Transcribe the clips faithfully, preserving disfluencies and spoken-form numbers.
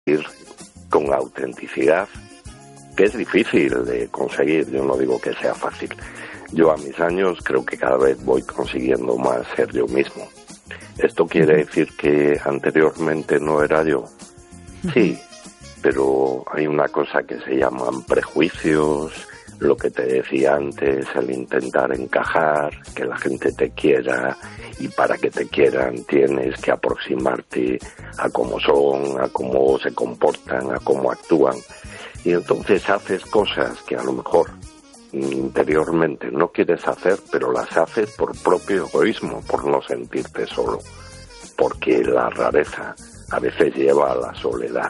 con autenticidad, que es difícil de conseguir. Yo no digo que sea fácil. Yo a mis años creo que cada vez voy consiguiendo más ser yo mismo. ¿Esto quiere decir que anteriormente no era yo? Sí, pero hay una cosa que se llaman prejuicios, lo que te decía antes, el intentar encajar, que la gente te quiera, y para que te quieran tienes que aproximarte a cómo son, a cómo se comportan, a cómo actúan, y entonces haces cosas que a lo mejor interiormente no quieres hacer, pero las haces por propio egoísmo, por no sentirte solo, porque la rareza a veces lleva a la soledad.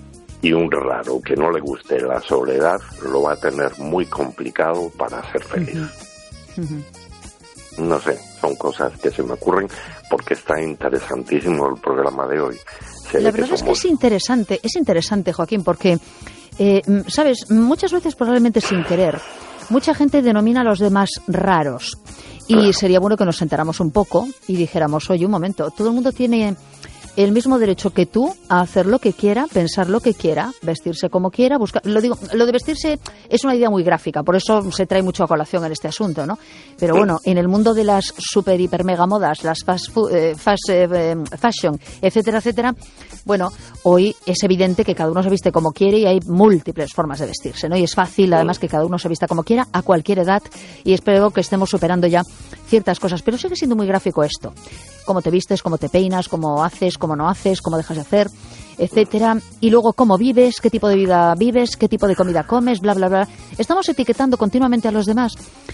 Y un raro que no le guste la soledad lo va a tener muy complicado para ser feliz. Uh-huh. Uh-huh. No sé, son cosas que se me ocurren porque está interesantísimo el programa de hoy. Se la verdad que somos... es que es interesante, es interesante, Joaquín, porque, eh, sabes, muchas veces probablemente sin querer, mucha gente denomina a los demás raros. Y claro, sería bueno que nos sentáramos un poco y dijéramos, oye, un momento, todo el mundo tiene el mismo derecho que tú a hacer lo que quiera, pensar lo que quiera, vestirse como quiera, buscar. Lo digo, lo de vestirse es una idea muy gráfica, por eso se trae mucho a colación en este asunto, ¿no? Pero bueno, en el mundo de las super hiper mega modas, las fast, food, eh, fast eh, fashion, etcétera, etcétera, bueno, hoy es evidente que cada uno se viste como quiere y hay múltiples formas de vestirse, ¿no? Y es fácil, además, que cada uno se vista como quiera a cualquier edad, y espero que estemos superando ya ciertas cosas, pero sigue siendo muy gráfico esto. Cómo te vistes, cómo te peinas, cómo haces, cómo no haces, cómo dejas de hacer, etcétera. Y luego cómo vives, qué tipo de vida vives, qué tipo de comida comes, bla, bla, bla. Estamos etiquetando continuamente a los demás.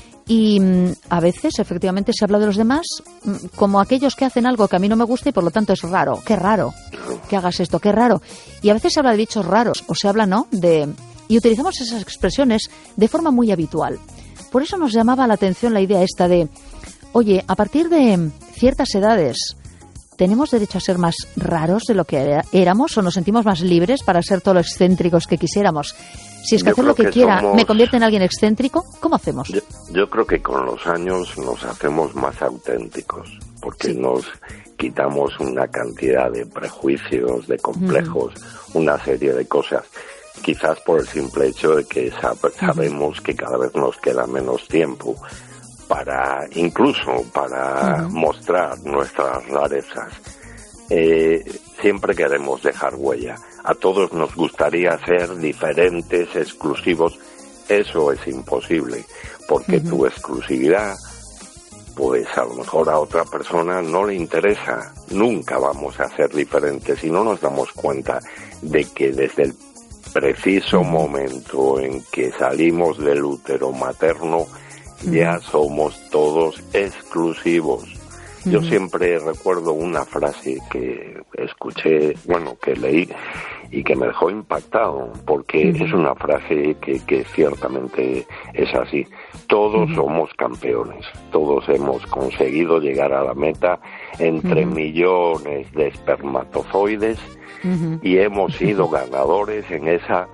Y mmm, a veces, efectivamente, se habla de los demás mmm, como aquellos que hacen algo que a mí no me gusta y por lo tanto es raro. Qué raro que hagas esto, qué raro. Y a veces se habla de bichos raros, o se habla, ¿no?, de... Y utilizamos esas expresiones de forma muy habitual. Por eso nos llamaba la atención la idea esta de... Oye, a partir de ciertas edades, ¿tenemos derecho a ser más raros de lo que éramos o nos sentimos más libres para ser todos los excéntricos que quisiéramos? Si es que yo hacer lo que, que quiera somos... me convierte en alguien excéntrico, ¿cómo hacemos? Yo, yo creo que con los años nos hacemos más auténticos, porque sí, nos quitamos una cantidad de prejuicios, de complejos, uh-huh, una serie de cosas. Quizás por el simple hecho de que sab- sabemos uh-huh, que cada vez nos queda menos tiempo para, incluso para uh-huh, mostrar nuestras rarezas. Eh, siempre queremos dejar huella. A todos nos gustaría ser diferentes, exclusivos. Eso es imposible, porque uh-huh, tu exclusividad, pues a lo mejor a otra persona no le interesa. Nunca vamos a ser diferentes y no nos damos cuenta de que desde el preciso uh-huh, momento en que salimos del útero materno, ya somos todos exclusivos. Uh-huh. Yo siempre recuerdo una frase que escuché, bueno, que leí y que me dejó impactado, porque uh-huh, es una frase que, que ciertamente es así. Todos uh-huh, somos campeones, todos hemos conseguido llegar a la meta entre uh-huh, millones de espermatozoides, uh-huh, y hemos sido ganadores en esa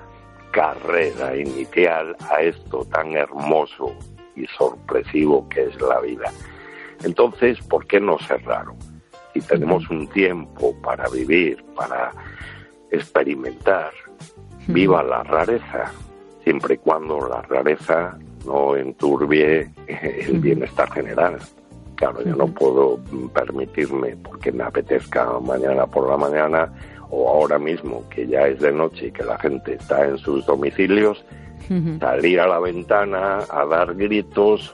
carrera inicial a esto tan hermoso y sorpresivo que es la vida. Entonces, ¿por qué no ser raro? Si tenemos un tiempo para vivir, para experimentar, viva la rareza, siempre y cuando la rareza no enturbie el bienestar general. Claro, yo no puedo permitirme, porque me apetezca mañana por la mañana o ahora mismo, que ya es de noche y que la gente está en sus domicilios, uh-huh, salir a la ventana a dar gritos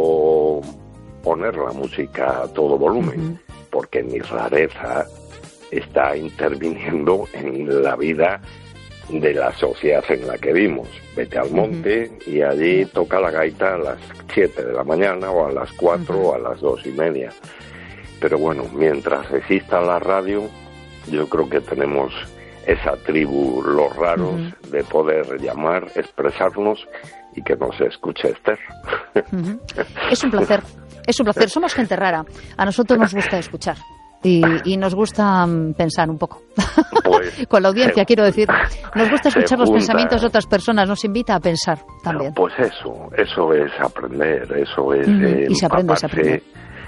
o poner la música a todo volumen, uh-huh, porque mi rareza está interviniendo en la vida de la sociedad en la que vivimos. Vete al monte, uh-huh, y allí toca la gaita a las siete de la mañana o a las cuatro, uh-huh, o a las dos y media. Pero bueno, mientras exista la radio, yo creo que tenemos esa tribu, los raros, uh-huh, de poder llamar, expresarnos y que nos escuche Esther. Uh-huh. Es un placer, es un placer. Somos gente rara. A nosotros nos gusta escuchar y, y nos gusta um, pensar un poco. Pues, con la audiencia, se, quiero decir. Nos gusta escuchar los pensamientos de otras personas, nos invita a pensar también. Pues eso, eso es aprender, eso es uh-huh, eh, y se aprende, se aprende.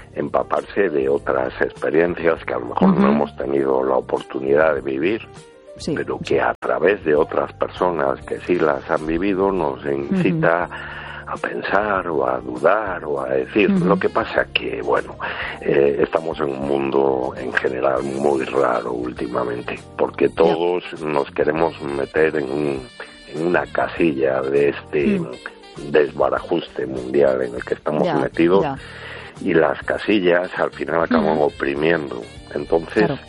empaparse de otras experiencias que a lo mejor uh-huh, no hemos tenido la oportunidad de vivir. sí, pero sí. que a través de otras personas que sí las han vivido nos incita uh-huh. a pensar o a dudar o a decir. Uh-huh. Lo que pasa que, bueno, eh, estamos en un mundo en general muy raro últimamente, porque todos yeah. nos queremos meter en, un, en una casilla de este uh-huh. desbarajuste mundial en el que estamos yeah, metidos yeah. y las casillas al final acaban uh-huh. oprimiendo. Entonces, claro.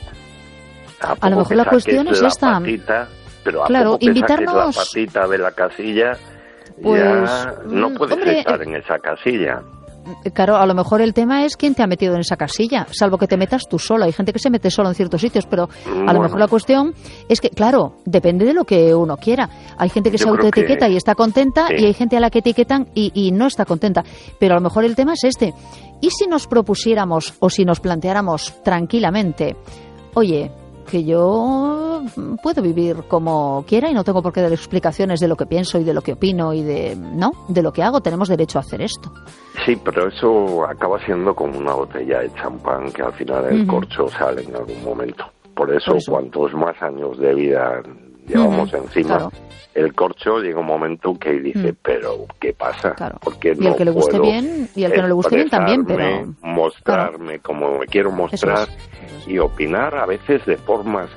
a, a lo mejor la cuestión es la esta. Patita, pero a claro, poco que invitarnos saques la patita de la casilla, pues, ya no puedes hombre, estar en esa casilla. Claro, a lo mejor el tema es quién te ha metido en esa casilla, salvo que te metas tú solo. Hay gente que se mete solo en ciertos sitios, pero a bueno. lo mejor la cuestión es que, claro, depende de lo que uno quiera. Hay gente que Yo se autoetiqueta que... y está contenta, sí. y hay gente a la que etiquetan y, y no está contenta. Pero a lo mejor el tema es este. ¿Y si nos propusiéramos o si nos planteáramos tranquilamente, oye, que yo puedo vivir como quiera y no tengo por qué dar explicaciones de lo que pienso y de lo que opino y de no de lo que hago, tenemos derecho a hacer esto? Sí, pero eso acaba siendo como una botella de champán que al final el uh-huh. corcho sale en algún momento. Por eso, por eso. cuantos más años de vida llevamos uh-huh. encima, claro. el corcho llega un momento que dice, uh-huh. pero ¿qué pasa? Claro. Porque y el no que le guste bien y el que no le guste bien también, pero mostrarme claro. como me quiero mostrar es. y opinar a veces de formas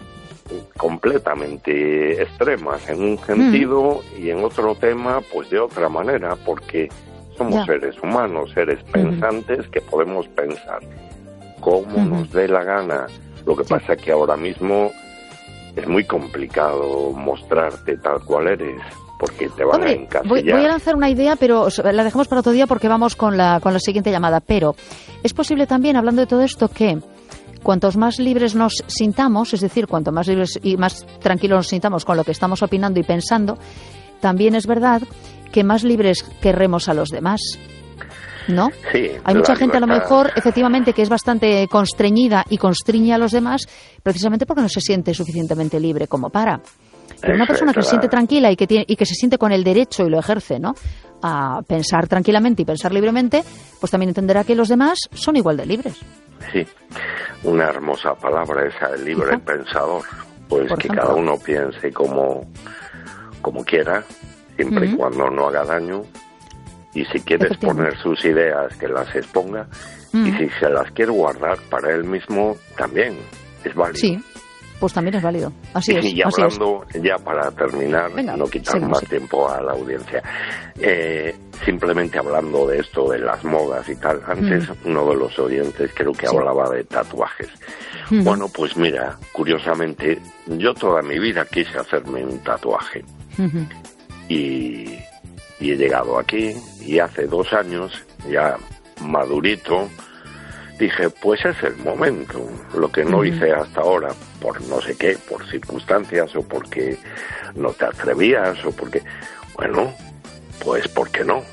completamente extremas en un sentido uh-huh. y en otro tema pues de otra manera, porque somos ya. seres humanos, seres uh-huh. pensantes que podemos pensar como uh-huh. nos dé la gana. Lo que sí. pasa es que ahora mismo es muy complicado mostrarte tal cual eres, porque te van Hombre, a encasillar. Voy, voy a lanzar una idea, pero la dejamos para otro día porque vamos con la, con la siguiente llamada. Pero es posible también, hablando de todo esto, que cuantos más libres nos sintamos, es decir, cuanto más libres y más tranquilos nos sintamos con lo que estamos opinando y pensando, también es verdad que más libres querremos a los demás, ¿no? Sí, hay mucha gente a lo mejor, efectivamente, que es bastante constreñida y constriñe a los demás precisamente porque no se siente suficientemente libre como para. Pero una persona que se siente tranquila y que tiene y que se siente con el derecho y lo ejerce, ¿no?, a pensar tranquilamente y pensar libremente, pues también entenderá que los demás son igual de libres. Sí, una hermosa palabra esa, el libre Fija. pensador. Pues Por que ejemplo. cada uno piense como, como quiera, siempre uh-huh. y cuando no haga daño. Y si quiere exponer sus ideas, que las exponga. Mm. Y si se las quiere guardar para él mismo, también es válido. Sí, pues también es válido. Así es. Y así hablando, es. ya para terminar, Venga, no quitar sí, más sí. tiempo a la audiencia, eh, simplemente hablando de esto, de las modas y tal. Antes mm. uno de los oyentes creo que sí. hablaba de tatuajes. Mm. Bueno, pues mira, curiosamente, yo toda mi vida quise hacerme un tatuaje. Mm-hmm. Y... Y he llegado aquí y hace dos años, ya madurito, dije, pues es el momento. Lo que no uh-huh. hice hasta ahora, por no sé qué, por circunstancias o porque no te atrevías o porque... Bueno, pues ¿por qué no?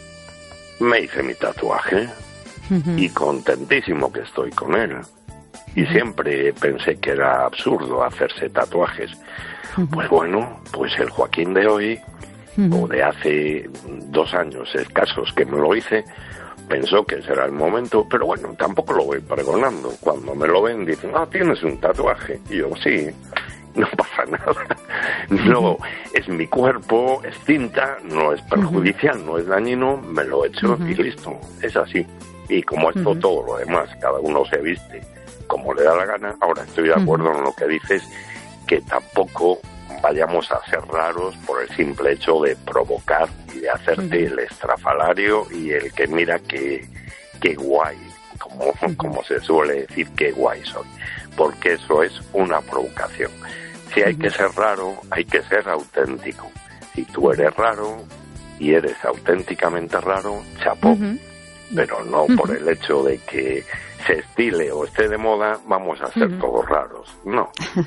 Me hice mi tatuaje uh-huh. y contentísimo que estoy con él. Y siempre pensé que era absurdo hacerse tatuajes. Uh-huh. Pues bueno, pues el Joaquín de hoy... Uh-huh. o de hace dos años escasos que me lo hice, pensó que ese era el momento, pero bueno, tampoco lo voy pregonando. Cuando me lo ven dicen, ah, tienes un tatuaje, y yo, sí, no pasa nada, no, es mi cuerpo, es cinta, no es perjudicial, uh-huh. no es dañino, me lo he hecho uh-huh. y listo, es así. Y como esto uh-huh. todo lo demás, cada uno se viste como le da la gana. Ahora estoy de acuerdo uh-huh. en lo que dices, que tampoco vayamos a ser raros por el simple hecho de provocar y de hacerte uh-huh. el estrafalario y el que mira que, que guay, como, uh-huh. como se suele decir, que guay soy, porque eso es una provocación. Si hay uh-huh. que ser raro, hay que ser auténtico. Si tú eres raro y eres auténticamente raro, chapó, uh-huh. pero no uh-huh. por el hecho de que se estile o esté de moda, vamos a ser uh-huh. todos raros, no.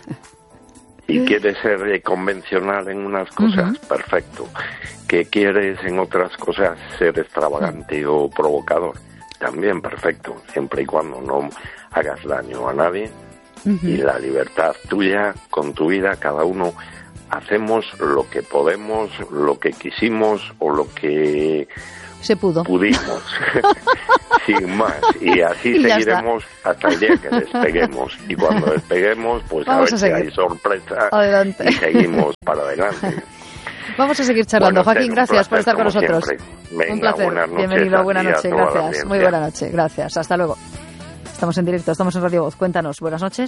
Y quieres ser convencional en unas cosas, uh-huh. perfecto. Que quieres en otras cosas ser extravagante uh-huh. o provocador, también perfecto, siempre y cuando no hagas daño a nadie. Uh-huh. Y la libertad tuya con tu vida, cada uno hacemos lo que podemos, lo que quisimos o lo que se pudo. Pudimos. sin más. Y así Y ya seguiremos está. hasta el día que despeguemos. Y cuando despeguemos, pues Vamos a a ver si seguir. hay sorpresa Adelante. y seguimos para adelante. Vamos a seguir charlando. Bueno, Joaquín, un gracias por placer, estar con como nosotros. siempre. Venga, Un placer. buenas noches Bienvenido, a buena ti y a noche. toda la Gracias. audiencia. Muy buena noche. Gracias. Hasta luego. Estamos en directo, estamos en Radio Voz. Cuéntanos. Buenas noches.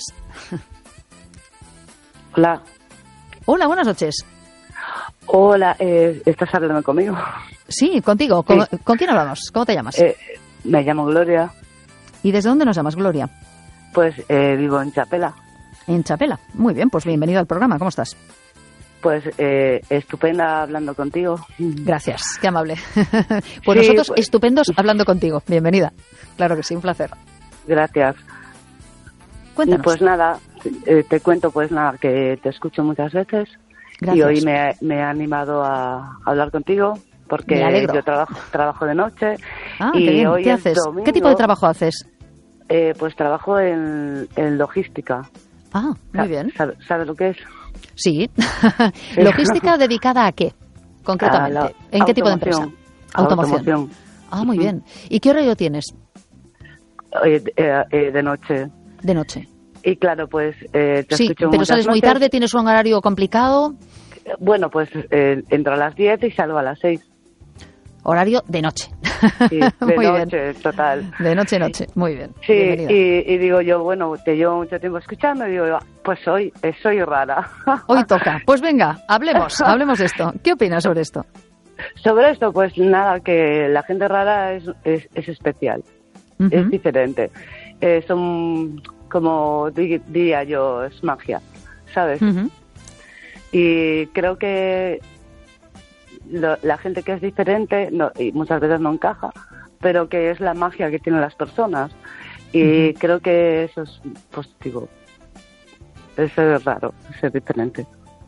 Hola. Hola, buenas noches. Hola, eh, ¿estás hablando conmigo? Sí, contigo. ¿Con, Sí. ¿con quién hablamos? ¿Cómo te llamas? Eh, me llamo Gloria, ¿Y desde dónde nos llamas, Gloria? pues eh, vivo en Chapela. En Chapela. Muy bien, pues bienvenido al programa. ¿Cómo estás? Pues eh, estupenda hablando contigo. Gracias, qué amable. Pues Sí, nosotros pues- estupendos hablando contigo. Bienvenida. Claro que sí, un placer. Gracias. Cuéntanos. Pues nada, eh, te cuento pues nada, que te escucho muchas veces. Gracias. Y hoy me, me he animado a hablar contigo porque Me alegro. yo trabajo trabajo de noche. Ah, y qué bien. hoy ¿Qué es haces? domingo. ¿Qué tipo de trabajo haces? Eh, pues trabajo en, en logística. Ah, muy bien. ¿Sabes sabe lo que es? Sí. ¿Logística dedicada a qué? Concretamente. A la ¿En qué tipo de empresa? automoción. Automoción. Ah, muy bien. ¿Y qué horario tienes? Eh, eh, eh, de noche. De noche. Y claro, pues eh, te Sí, escucho pero muchas sales muy noches. tarde, tienes un horario complicado. Bueno, pues eh, entro a las diez y salgo a las seis. Horario de noche. Sí, de Muy noche, bien. total. De noche, noche. Muy bien. Sí, Bienvenida. y, y digo yo, bueno, te llevo mucho tiempo escuchando y digo, pues hoy eh, soy rara. Hoy toca. Pues venga, hablemos, hablemos de esto. ¿Qué opinas sobre esto? Sobre esto, pues nada, que la gente rara es, es, es especial, Ujú. es diferente. Eh, son, como di- diría yo, es magia, ¿sabes? Ujú. Y creo que lo- la gente que es diferente no, y muchas veces no encaja, pero que es la magia que tienen las personas. Y Ujú. creo que eso es positivo. Eso es raro, ser diferente.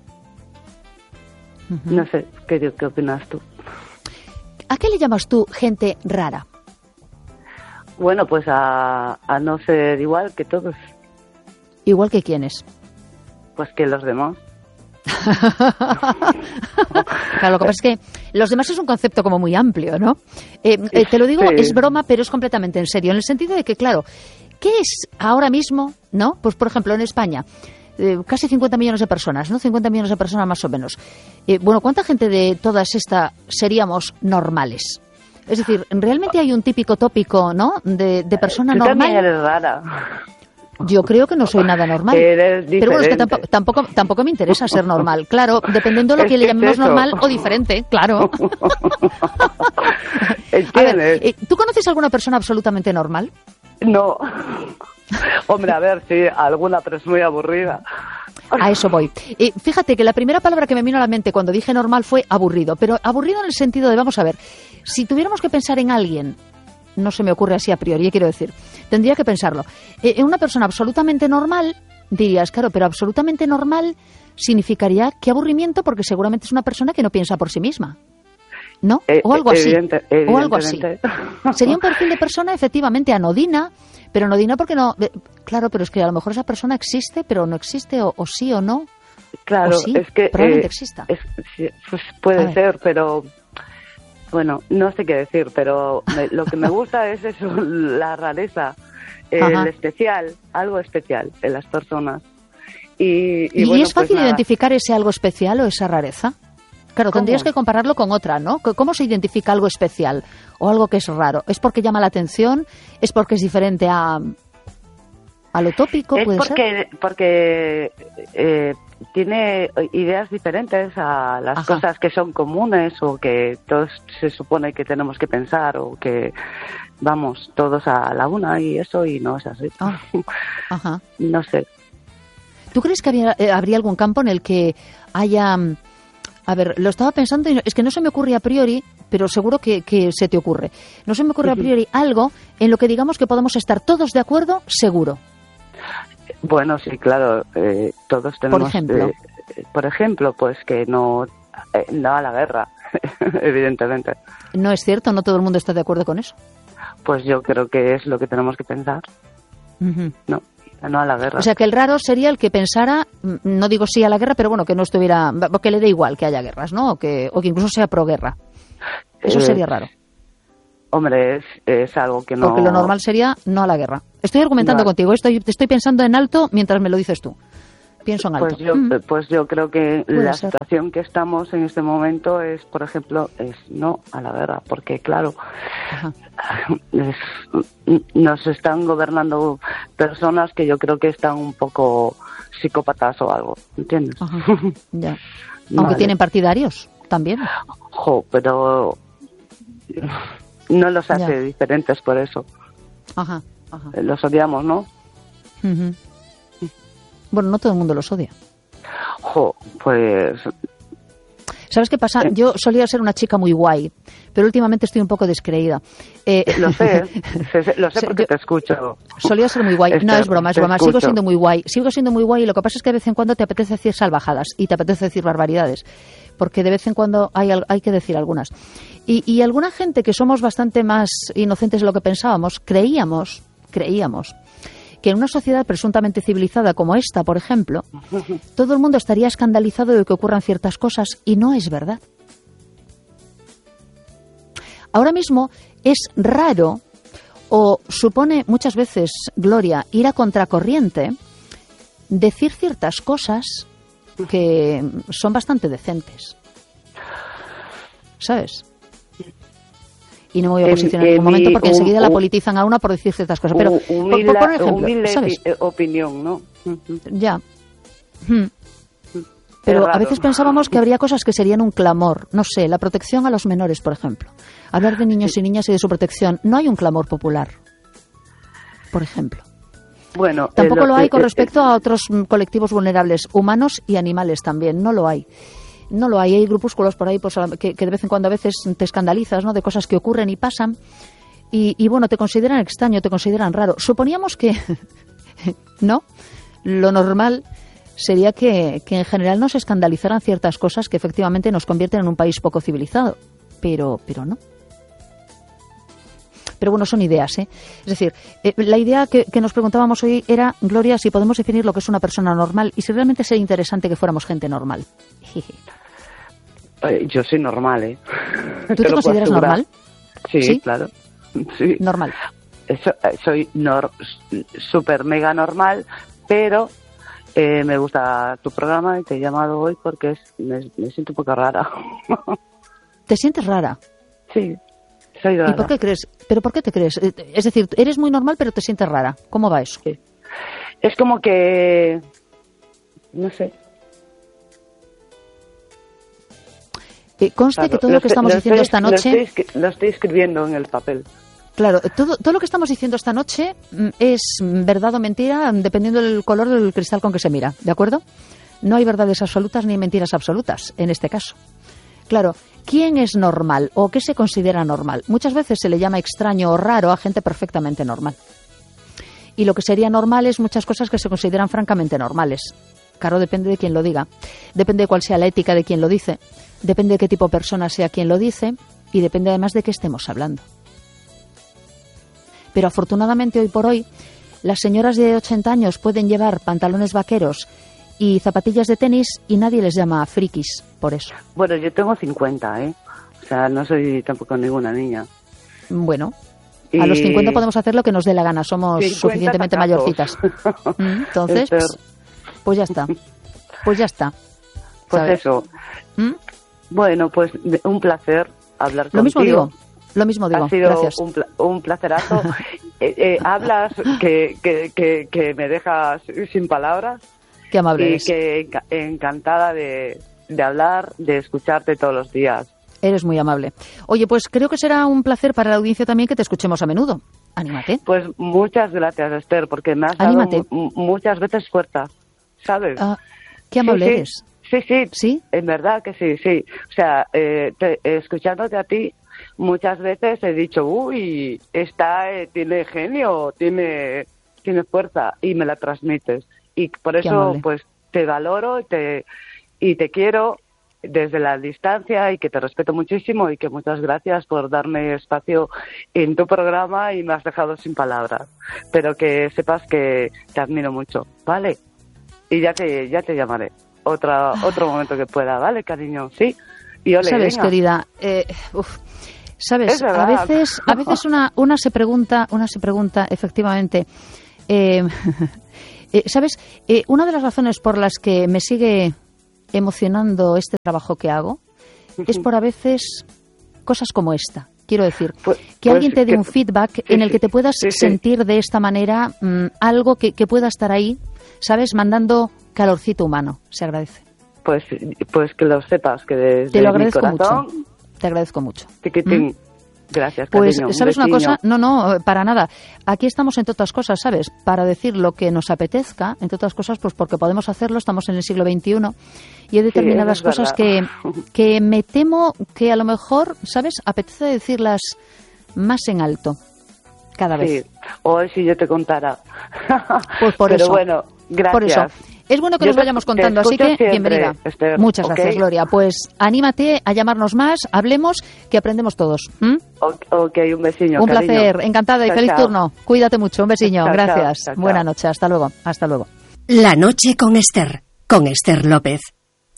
Ujú. No sé, ¿qué, qué opinas tú? ¿A qué le llamas tú gente rara? Bueno, pues a, a no ser igual que todos, Igual que quiénes. pues que los demás. Claro, lo que pasa es que los demás es un concepto como muy amplio, ¿no? Eh, eh, te lo digo, Sí. es broma, pero es completamente en serio, en el sentido de que, claro, ¿qué es ahora mismo, no? Pues, por ejemplo, en España, eh, casi cincuenta millones de personas, ¿no? cincuenta millones de personas más o menos. Eh, bueno, ¿cuánta gente de todas estas seríamos normales? Es decir, realmente hay un típico tópico, ¿no? De, de persona Tú también normal. eres rara. Yo creo que no soy nada normal. Eres Pero bueno, es que diferente. tampoco, tampoco, tampoco me interesa ser normal. Claro, dependiendo de lo Es que le que es llamemos eso. normal o diferente, claro. A ver, ¿Entiendes? eh, ¿tú conoces alguna persona absolutamente normal? No. Hombre, a ver, sí, alguna, pero es muy aburrida. A eso voy. Eh, fíjate que la primera palabra que me vino a la mente cuando dije normal fue aburrido, pero aburrido en el sentido de, vamos a ver, si tuviéramos que pensar en alguien, no se me ocurre así a priori, quiero decir, tendría que pensarlo. Eh, en una persona absolutamente normal, dirías, claro, pero absolutamente normal significaría qué aburrimiento, porque seguramente es una persona que no piensa por sí misma. ¿No? Eh, O algo así. evidente- O algo así. evidentemente. Sería un perfil de persona efectivamente anodina, pero anodina porque no... eh, Claro, pero es que a lo mejor esa persona existe, pero no existe, o, o sí o no. Claro, O sí, es que... probablemente eh, exista. es- sí, pues A puede ver. ser, pero... Bueno, no sé qué decir, pero me- lo que me gusta es eso, la rareza, eh, Ajá. el especial, algo especial en las personas. Y, y ¿Y, bueno, es fácil pues nada. identificar ese algo especial o esa rareza? Claro, ¿Cómo? tendrías que compararlo con otra, ¿no? C- ¿Cómo se identifica algo especial o algo que es raro? ¿Es porque llama la atención? ¿Es porque es diferente a, a lo tópico? Es ¿Puede ser? porque, porque eh, tiene ideas diferentes a las Ajá. cosas que son comunes o que todos se supone que tenemos que pensar o que vamos todos a la una y eso y no es así. Ah, ajá. No sé. ¿Tú crees que había- eh, habría algún campo en el que haya... mm, A ver, lo estaba pensando y no- es que no se me ocurre a priori, pero seguro que, que se te ocurre. No se me ocurre a priori algo en lo que digamos que podamos estar todos de acuerdo, seguro. Bueno, sí, claro, eh, todos tenemos... ejemplo. eh, por ejemplo, pues que no, eh, no a la guerra, evidentemente. No es cierto, no todo el mundo está de acuerdo con eso. Pues yo creo que es lo que tenemos que pensar. Ujú. No, no a la guerra. O sea, que el raro sería el que pensara, mm, no digo sí a la guerra, pero bueno, que no estuviera, que le dé igual que haya guerras, ¿no? O que, o que incluso sea pro guerra. Eso Eh, sería raro. Hombre, es, es algo que no... Porque lo normal sería no a la guerra. Estoy argumentando no. contigo, estoy, estoy pensando en alto mientras me lo dices tú. Pienso en alto. Pues yo, mm. pues yo creo que Puede la ser. situación que estamos en este momento es, por ejemplo, es no a la guerra, porque claro, Ajá. es, nos están gobernando personas que yo creo que están un poco psicópatas o algo, ¿entiendes? Ajá. Ya. Aunque Vale. tienen partidarios también. Jo, pero no los hace Ya. diferentes por eso. Ajá. Ajá. Los odiamos, ¿no? Uh-huh. Bueno, no todo el mundo los odia. Jo, pues ¿Sabes qué pasa? Yo solía ser una chica muy guay, pero últimamente estoy un poco descreída. Eh, lo sé, sé, sé, lo sé Se- porque yo- te escucho. Solía ser muy guay. No, Esther, es broma, es te broma. Sigo escucho. siendo muy guay. Sigo siendo muy guay y lo que pasa es que de vez en cuando te apetece decir salvajadas y te apetece decir barbaridades. Porque de vez en cuando hay, al- hay que decir algunas. Y, y alguna gente que somos bastante más inocentes de lo que pensábamos, creíamos, creíamos, que en una sociedad presuntamente civilizada como esta, por ejemplo, todo el mundo estaría escandalizado de que ocurran ciertas cosas y no es verdad. Ahora mismo es raro o supone muchas veces, Gloria, ir a contracorriente, decir ciertas cosas que son bastante decentes. ¿Sabes? Y no me voy a En- posicionar en en ningún momento mi porque hum- enseguida la hum- politizan a una por decir ciertas cosas. Pero, por, humilde, por poner ejemplo, humilde ¿sabes? opi- opinión, ¿no? Ujú. Ya. Hmm. Pero raro. a veces pensábamos que habría cosas que serían un clamor. No sé, la protección a los menores, por ejemplo. Hablar de niños y niñas y de su protección. No hay un clamor popular, por ejemplo. Bueno, eh, Tampoco lo que- hay con eh, respecto a otros mm, colectivos vulnerables, humanos y animales también. No lo hay. No lo hay. Hay grupúsculos por ahí pues, a- que, que de vez en cuando a veces te escandalizas, ¿no?, de cosas que ocurren y pasan. Y, y bueno, te consideran extraño, te consideran raro. Suponíamos que, ¿no? Lo normal sería que, que en general no se escandalizaran ciertas cosas que efectivamente nos convierten en un país poco civilizado. Pero, pero no. Pero bueno, son ideas, ¿eh? Es decir, eh, la idea que, que nos preguntábamos hoy era, Gloria, si podemos definir lo que es una persona normal y si realmente sería interesante que fuéramos gente normal. eh, yo soy normal, ¿eh? ¿Tú te, lo puedo consideras asegurar. normal? Sí, ¿Sí? claro. Sí. Normal. Eso, eh, soy nor, super mega normal, pero eh, me gusta tu programa y te he llamado hoy porque es, me, me siento un poco rara. ¿Te sientes rara? Sí, soy rara. ¿Y por qué crees? ¿Pero por qué te crees? Eh, Es decir, eres muy normal pero te sientes rara. ¿Cómo va eso? Sí. Es como que, no sé. Eh, conste Claro, que todo lo que estoy- estamos diciendo estoy- esta noche... Lo estoy, escri- lo estoy escribiendo en el papel. Claro, todo, todo lo que estamos diciendo esta noche mm, es mm, verdad o mentira mm, dependiendo del color del cristal con que se mira, ¿de acuerdo? No hay verdades absolutas ni mentiras absolutas en este caso. Claro, ¿quién es normal o qué se considera normal? Muchas veces se le llama extraño o raro a gente perfectamente normal. Y lo que sería normal es muchas cosas que se consideran francamente normales. Claro, depende de quién lo diga. Depende de cuál sea la ética de quien lo dice. Depende de qué tipo de persona sea quien lo dice. Y depende además de qué estemos hablando. Pero afortunadamente hoy por hoy las señoras de ochenta años pueden llevar pantalones vaqueros y zapatillas de tenis y nadie les llama frikis por eso. Bueno, yo tengo cincuenta, ¿eh? O sea, no soy tampoco ninguna niña. Bueno, Y a los cincuenta podemos hacer lo que nos dé la gana, somos cincuenta suficientemente tacazos. mayorcitas. Mm, Entonces, Esther, pues ya está. Pues ya está. pues ¿sabes? eso. ¿Mm? Bueno, pues de- un placer hablar Lo mismo contigo. digo. Lo mismo digo. Ha sido Gracias. un, pla- un placerazo. eh, eh, hablas que, que, que, que me dejas sin palabras Qué amable y eres. que enca- encantada de, de hablar, de escucharte todos los días. Eres muy amable. Oye, pues creo que será un placer para la audiencia también que te escuchemos a menudo. Anímate. Pues muchas gracias, Esther, porque me has Anímate. dado mu- muchas veces fuerza, ¿sabes? Ah, qué amable Sí, sí. eres. Sí, sí, ¿Sí? en verdad que sí, sí. O sea, eh, te- escuchándote a ti, muchas veces he dicho, uy, esta eh, tiene genio, tiene, tiene fuerza, y me la transmites. Y por Qué eso, amable. pues, te valoro y te, y te quiero desde la distancia y que te respeto muchísimo y que muchas gracias por darme espacio en tu programa y me has dejado sin palabras. Pero que sepas que te admiro mucho, ¿vale? Y ya te, ya te llamaré. Otra, otro momento que pueda, ¿vale, cariño? Sí. Y ole, Sabes, venga. querida, eh, uf, Sabes, a veces, a veces una, una se pregunta, una se pregunta, efectivamente, eh, eh, ¿sabes? Eh, una de las razones por las que me sigue emocionando este trabajo que hago es por a veces cosas como esta. Quiero decir, pues, que pues, alguien te dé que, un feedback sí, en el que te puedas sí, sí. sentir de esta manera mmm, algo que, que pueda estar ahí, ¿sabes? Mandando calorcito humano. Se agradece. Pues, pues que lo sepas, que desde te lo agradezco mi corazón, mucho. Te agradezco mucho. Tiquitín. ¿Mm? Gracias, Pues, cariño, ¿sabes un una besiño. cosa? No, no, para nada. Aquí estamos, entre otras cosas, ¿sabes? Para decir lo que nos apetezca, entre otras cosas, pues porque podemos hacerlo, estamos en el siglo veintiuno y hay determinadas sí, cosas que, que me temo que a lo mejor, ¿sabes? Apetece decirlas más en alto, cada vez. Sí, hoy si yo te contara. Pues por Pero eso. bueno, gracias. Por eso. Es bueno que Yo nos te- vayamos te contando, así escucho que siempre, bienvenida. Esther, Muchas ¿ok? gracias, Gloria. Pues anímate a llamarnos más, hablemos, que aprendemos todos. ¿Mm? O- Ok, un besiño, Un cariño. placer, encantada y Chao, feliz chao. turno. Cuídate mucho, un besiño, Chao, chao, gracias. chao, chao. Buenas noches, hasta luego, hasta luego. La noche con Esther, con Esther López.